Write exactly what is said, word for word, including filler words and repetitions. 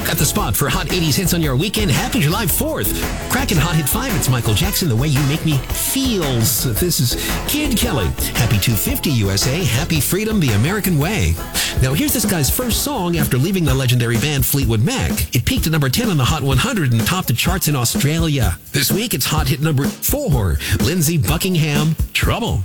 Got the spot for Hot eighties hits on your weekend. Happy July fourth. Cracking Hot Hit five, it's Michael Jackson, The Way You Make Me Feels. This is Kid Kelly. Happy two fifty U S A. Happy Freedom, The American Way. Now here's this guy's first song after leaving the legendary band Fleetwood Mac. It peaked at number ten on the Hot one hundred and topped the charts in Australia. This week it's Hot Hit number four. Lindsey Buckingham, Trouble.